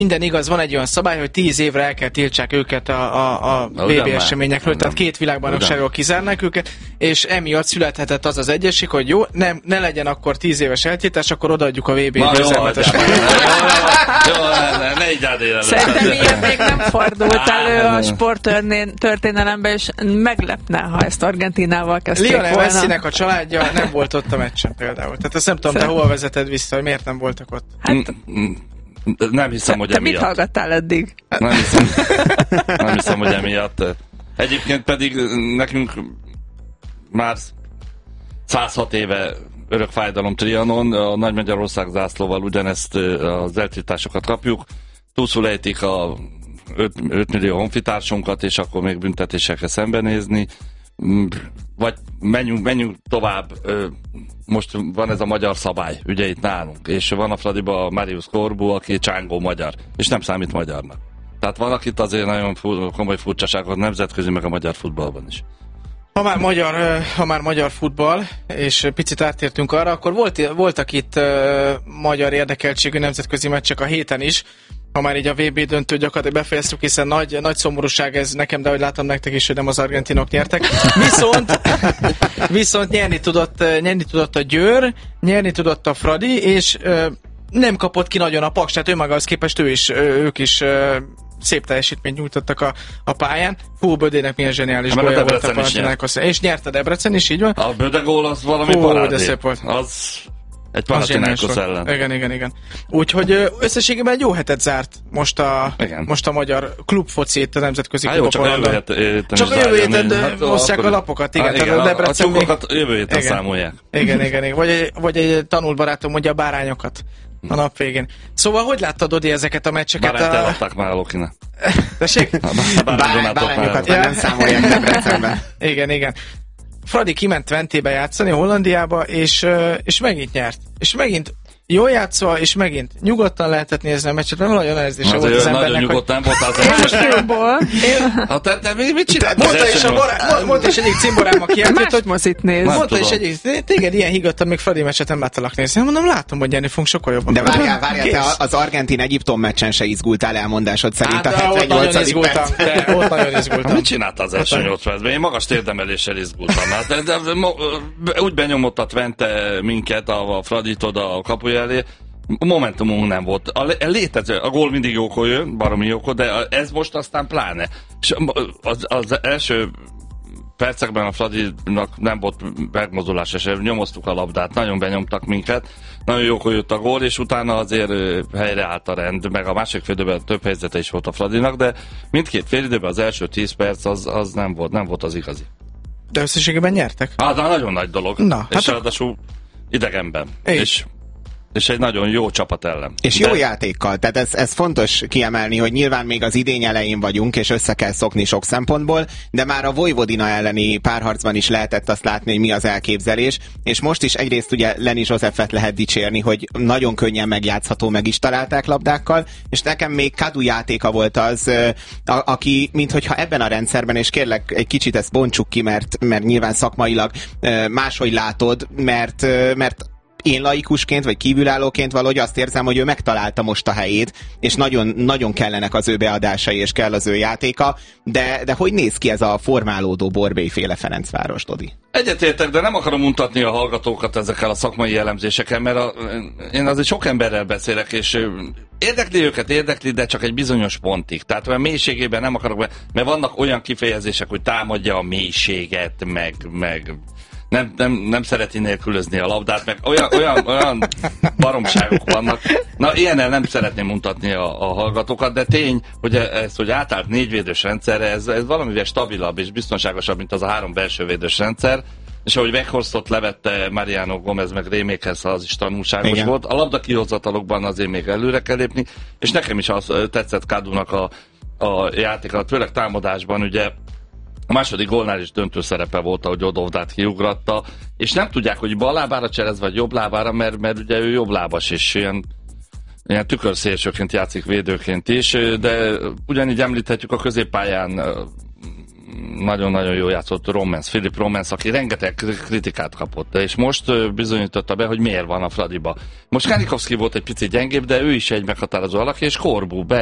minden igaz, van egy olyan szabály, hogy 10 évre el kell tiltsák őket a VB eseményekről, tehát 2 világbajnokságról kizárnák őket, és emiatt születhetett az egyesség, hogy jó, ne legyen akkor 10 éves eltiltás, akkor odaadjuk a VB győzelmetes. Jó, ne így áll. Szerintem ilyen még nem fordult elő a sporttörténelemben, és meglepne, ha ezt Argentínával kezdték volna. Lionel Messinek a családja nem volt ott a meccsen például. Tehát azt nem tudom, te hova vezeted vissza, hogy miért nem voltak ott. Hát, nem hiszem, hogy te emiatt. mit hallgattál eddig? Nem hiszem, hogy emiatt. Egyébként pedig nekünk már 106 éve örök fájdalom Trianon, a Nagy Magyarország zászlóval ugyanezt az eltiltásokat kapjuk. Túlszul ejtik a 5 millió honfitársunkat, és akkor még büntetésekre szembenézni. Vagy menjünk tovább. Most van ez a magyar szabály, ugye itt nálunk, és van a Fradiba a Marius Corbu, aki csángó magyar, és nem számít magyarnak. Tehát van, akit azért nagyon komoly furcsaságot nemzetközi, meg a magyar futballban is. Ha már magyar futball, és picit áttértünk arra, akkor voltak itt magyar érdekeltségű nemzetközi meccsek a héten is, ha már így a VB döntő gyakorlatilag befejeztük, hiszen nagy szomorúság ez nekem, de ahogy látom nektek is, hogy nem az argentinok nyertek. Viszont nyerni tudott a Győr, nyerni tudott a Fradi, és nem kapott ki nagyon a Paks, tehát önmagához képest ők is szép teljesítményt nyújtottak a pályán. Fú, Bödének milyen zseniális gólja volt a Panathinaikos. És nyert a Debrecen is, így van. A Böde gól az valami parádé. De szép volt. Az egy Panathinaikos ellen. Igen. Úgyhogy összességében egy jó hetet zárt most a magyar klubfoci itt a nemzetközi kupaporondon. Csak a jövő héten osztják a lapokat, igen. A csukokat jövő héten számolják. Igen. Vagy egy tanult barátom mondja a bárányokat a nap végén. Szóval, hogy láttad, Odi, ezeket a meccseket? Bárányt eladták már a Lokina. Tessék? Bárányokat már nem számolják Debrecenben. Igen. Fradi kiment Twente-be játszani, Hollandiába, és megint nyert. És megint jól játszva, és megint nyugodtan lehetett nézni a meccset, nem nagyon érzése volt az embernek, nagyon nyugodtan volt az Most mit csinálsz? Mondta is egyik cimborám, aki játszott, hogy mozit néz. Mondta is egyik, téged ilyen higgadtan, még Fradi meccset nem láttalak nézni. Mondom, látom, hogy nyerni fogunk sokkal jobban. De várjál, te az Argentin-Egyiptom meccsen se izgultál elmondásod szerint a 78. perc. Ott nagyon izgultam. Mit csinálta az első 8 percben? Én magas térdemeléssel izgultam. De úgy benyomott a Twente minket, a Fradit oda a kapuja elé, momentumunk nem volt. A gól mindig jókor jön, baromi jókor, de ez most aztán pláne. És az első percekben a Fradinak nem volt megmozdulás, és nyomoztuk a labdát, nagyon benyomtak minket, nagyon jókor jött a gól, és utána azért helyreállt a rend, meg a másik félidőben több helyzete is volt a Fradinak, de mindkét félidőben az első 10 perc az nem volt az igazi. De összességében nyertek? Nagyon nagy dolog. És ráadásul idegenben. És egy nagyon jó csapat ellen. És jó játékkal, tehát ez fontos kiemelni, hogy nyilván még az idény elején vagyunk, és össze kell szokni sok szempontból, de már a Vojvodina elleni párharcban is lehetett azt látni, hogy mi az elképzelés, és most is egyrészt ugye Lenny Josephet lehet dicsérni, hogy nagyon könnyen megjátszható, meg is találták labdákkal, és nekem még Kadu játéka volt az, aki, minthogyha ebben a rendszerben, és kérlek egy kicsit ezt bontsuk ki, mert nyilván szakmailag máshogy látod, mert én laikusként, vagy kívülállóként valahogy azt érzem, hogy ő megtalálta most a helyét, és nagyon, nagyon kellenek az ő beadásai, és kell az ő játéka, de hogy néz ki ez a formálódó Borbély-féle Ferencváros, Dodi? Egyetértek, de nem akarom mutatni a hallgatókat ezekkel a szakmai jellemzésekkel, mert én azért sok emberrel beszélek, és érdekli, de csak egy bizonyos pontig. Tehát olyan mélységében nem akarok, mert vannak olyan kifejezések, hogy támadja a mélységet, meg nem szereti nélkülözni a labdát, meg olyan baromságok vannak. Na, ilyennel nem szeretném mutatni a hallgatókat, de tény, hogy hogy átállt 4 védős rendszerre, ez valamivel stabilabb és biztonságosabb, mint az a 3 belső védős rendszer, és ahogy Weghorst levette Mariano Gomez meg Rémékhez, az is tanulságos Igen. volt. A labda kihozatalokban azért még előre kell lépni, és nekem is az tetszett Kadunak a játéka, főleg támadásban, ugye a második gólnál is döntő szerepe volt, ahogy Odovdát kiugratta, és nem tudják, hogy bal lábára cserez, vagy jobb lábára, mert ugye ő jobb lábas, és ilyen tükörszélsőként játszik védőként is, de ugyanígy említhetjük a középpályán nagyon-nagyon jól játszott Philip Romance, aki rengeteg kritikát kapott, és most bizonyította be, hogy miért van a Fradiba. Most Kanikovszki volt egy picit gyengébb, de ő is egy meghatározó alak, és Corbu